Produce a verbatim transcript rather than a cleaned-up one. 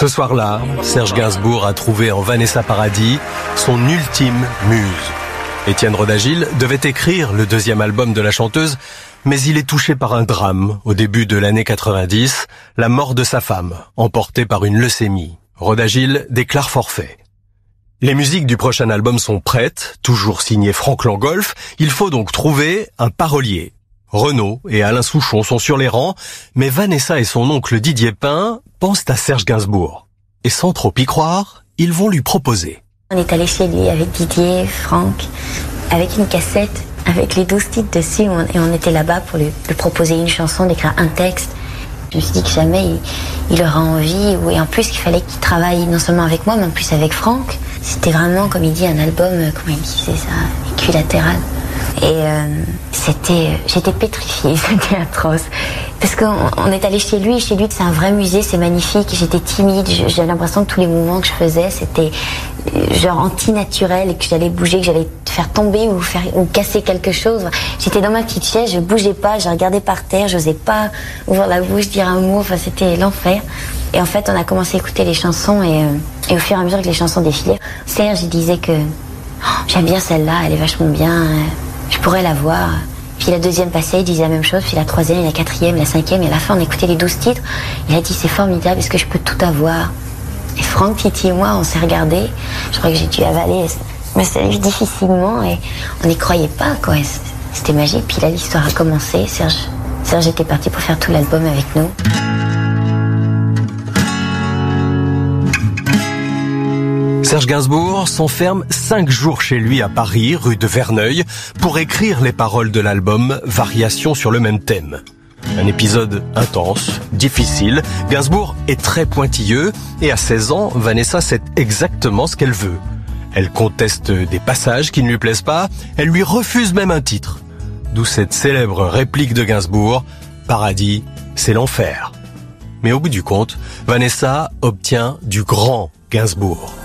soir-là, Serge Gainsbourg a trouvé en Vanessa Paradis son ultime muse. Étienne Roda-Gil devait écrire le deuxième album de la chanteuse, mais il est touché par un drame au début de l'année quatre-vingt-dix, la mort de sa femme, emportée par une leucémie. Roda-Gil déclare forfait. Les musiques du prochain album sont prêtes, toujours signées Franck Langolf. Il faut donc trouver un parolier. Renaud et Alain Souchon sont sur les rangs, mais Vanessa et son oncle Didier Pin pensent à Serge Gainsbourg. Et sans trop y croire, ils vont lui proposer. On est allé chez lui avec Didier, Franck, avec une cassette, avec les douze titres dessus, et on était là-bas pour lui, lui proposer une chanson, d'écrire un texte. Je me suis dit que jamais il, il aura envie, et en plus qu'il fallait qu'il travaille non seulement avec moi, mais en plus avec Franck. C'était vraiment, comme il dit, un album, comment il disait ça, équilatéral. Et euh, c'était, j'étais pétrifiée, c'était atroce. Parce qu'on on est allé chez lui, et chez lui c'est un vrai musée, c'est magnifique. J'étais timide, j'avais l'impression que tous les mouvements que je faisais, c'était genre anti-naturel, et que j'allais bouger, que j'allais faire tomber ou faire ou casser quelque chose. J'étais dans ma petite chaise, je bougeais pas, je regardais par terre, j'osais pas ouvrir la bouche, dire un mot, enfin c'était l'enfer. Et en fait, on a commencé à écouter les chansons, et, euh, et au fur et à mesure que les chansons défilaient, Serge il disait que oh, j'aime bien celle-là, elle est vachement bien, euh, je pourrais la voir. Puis la deuxième passait, il disait la même chose, puis la troisième, la quatrième, la cinquième, et à la fin on écoutait les douze titres. Il a dit c'est formidable, est-ce que je peux tout avoir? Et Franck, Titi et moi, on s'est regardés, je crois que j'ai dû avaler ma salive difficilement, et on n'y croyait pas, quoi. C'était magique, puis là l'histoire a commencé, Serge, Serge était parti pour faire tout l'album avec nous. Serge Gainsbourg s'enferme cinq jours chez lui à Paris, rue de Verneuil, pour écrire les paroles de l'album Variations sur le même thème. Un épisode intense, difficile. Gainsbourg est très pointilleux et à seize ans, Vanessa sait exactement ce qu'elle veut. Elle conteste des passages qui ne lui plaisent pas, elle lui refuse même un titre. D'où cette célèbre réplique de Gainsbourg, « Paradis, c'est l'enfer ». Mais au bout du compte, Vanessa obtient du grand Gainsbourg.